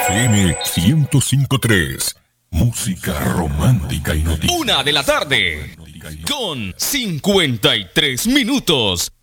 FM 105.3. Música romántica y noticiosa. 1 de la tarde con 53 minutos.